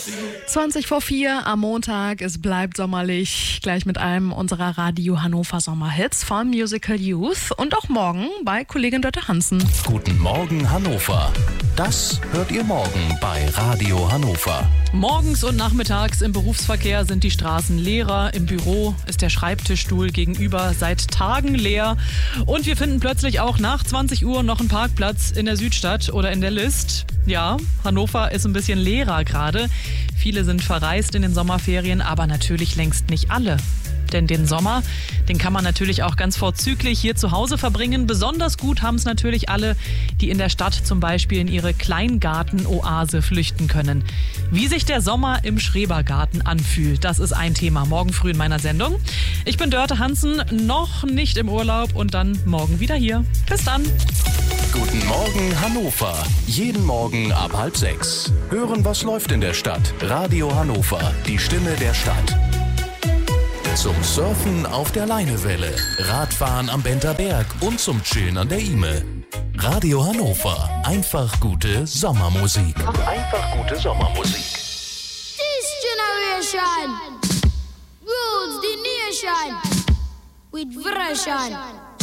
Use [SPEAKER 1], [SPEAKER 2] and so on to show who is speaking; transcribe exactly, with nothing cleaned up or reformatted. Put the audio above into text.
[SPEAKER 1] zwanzig vor vier am Montag, es bleibt sommerlich, gleich mit einem unserer Radio Hannover Sommerhits von Musical Youth und auch morgen bei Kollegin Dörte Hansen.
[SPEAKER 2] Guten Morgen Hannover. Das hört ihr morgen bei Radio Hannover.
[SPEAKER 3] Morgens und nachmittags im Berufsverkehr sind die Straßen leerer. Im Büro ist der Schreibtischstuhl gegenüber seit Tagen leer. Und wir finden plötzlich auch nach zwanzig Uhr noch einen Parkplatz in der Südstadt oder in der List. Ja, Hannover ist ein bisschen leerer gerade. Viele sind verreist in den Sommerferien, aber natürlich längst nicht alle. Denn den Sommer, den kann man natürlich auch ganz vorzüglich hier zu Hause verbringen. Besonders gut haben es natürlich alle, die in der Stadt zum Beispiel in ihre Kleingarten-Oase flüchten können. Wie sich der Sommer im Schrebergarten anfühlt, das ist ein Thema morgen früh in meiner Sendung. Ich bin Dörte Hansen, noch nicht im Urlaub und dann morgen wieder hier. Bis dann.
[SPEAKER 2] Guten Morgen Hannover. Jeden Morgen ab halb sechs. Hören, was läuft in der Stadt. Radio Hannover, die Stimme der Stadt. Zum Surfen auf der Leinewelle, Radfahren am Benterberg und zum Chillen an der Ihme. Radio Hannover, einfach gute Sommermusik. Einfach gute Sommermusik.
[SPEAKER 4] This generation rules the nation with version.